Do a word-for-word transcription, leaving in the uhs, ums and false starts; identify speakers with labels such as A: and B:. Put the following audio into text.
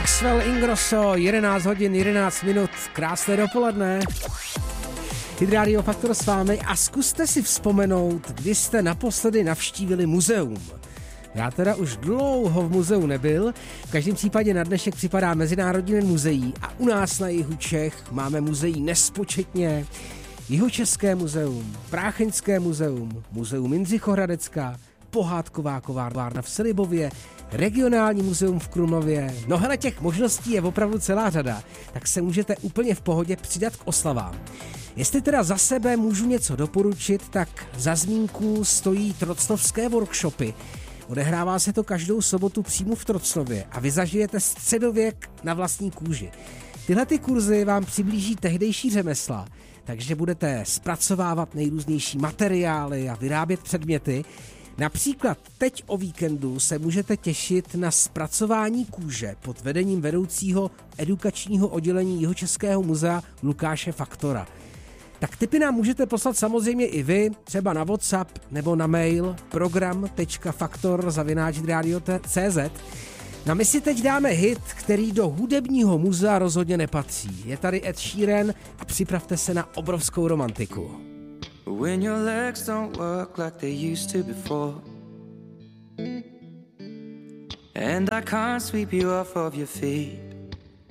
A: Maxwell Ingrosso, jedenáct hodin, jedenáct minut, krásné dopoledne. Hit Radio Faktor s vámi a zkuste si vzpomenout, kdy jste naposledy navštívili muzeum. Já teda už dlouho v muzeu nebyl, v každém případě na dnešek připadá Mezinárodní den muzeí a u nás na jihu Čech máme muzeí nespočetně. Jihočeské muzeum, Prácheňské muzeum, muzeum Jindřichohradecká, Pohádková kovárna v Slibově, regionální muzeum v Krumlově. No hele, těch možností je opravdu celá řada, tak se můžete úplně v pohodě přidat k oslavám. Jestli teda za sebe můžu něco doporučit, tak za zmínku stojí trocnovské workshopy. Odehrává se to každou sobotu přímo v Trocnově a vy zažijete středověk na vlastní kůži. Tyhle ty kurzy vám přiblíží tehdejší řemesla, takže budete zpracovávat nejrůznější materiály a vyrábět předměty. Například teď o víkendu se můžete těšit na zpracování kůže pod vedením vedoucího edukačního oddělení Jihočeského muzea Lukáše Faktora. Tak tipy nám můžete poslat samozřejmě i vy, třeba na WhatsApp nebo na mail program tečka faktor zavináč radio tečka cé zet. No my si teď dáme hit, který do hudebního muzea rozhodně nepatří. Je tady Ed Sheeran a připravte se na obrovskou romantiku.
B: When your legs don't work like they used to before, and I can't sweep you off of your feet,